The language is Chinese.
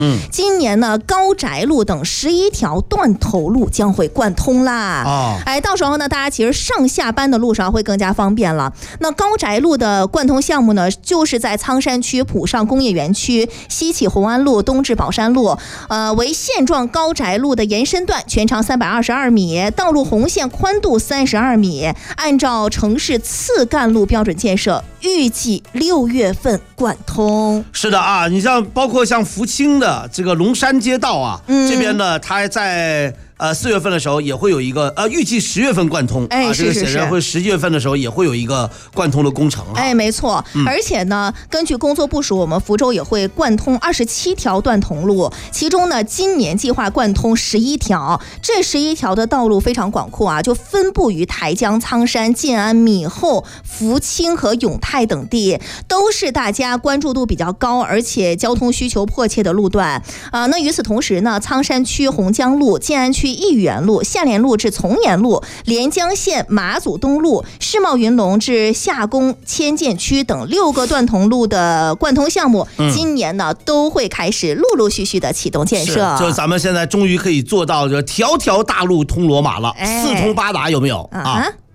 今年呢，高宅路等11条断头路将会贯通啦。到时候呢，大家其实上下班的路上会更加方便了。那高宅路的贯通项目呢，就是在苍山区浦上工业园区西起红安路，东至宝山路，为现状高宅路的延伸段，全长322米，道路红线宽度32米，按照城市次干路标准建设，预计6月份贯通。 是的啊，你像包括像福清的这个龙山街道啊，这边呢，它在4月份的时候也会有一个预计10月份贯通，这个显然会10月份的时候也会有一个贯通的工程。 没错，而且呢，根据工作部署，我们福州也会贯通27条断头路，其中呢，今年计划贯通11条，这11条的道路非常广阔啊，就分布于台江、苍山、建安、闽后、福清和永泰等地，都是大家关注度比较高，而且交通需求迫切的路段。那与此同时呢，苍山区洪江路、建安区义园路、下联路至从严路、连江县马祖东路、世贸云龙至夏宫迁建区等6个断头路的贯通项目，今年呢都会开始陆陆续续的启动建设。 就是咱们现在终于可以做到，条条大路通罗马了，4通8达，有没有啊？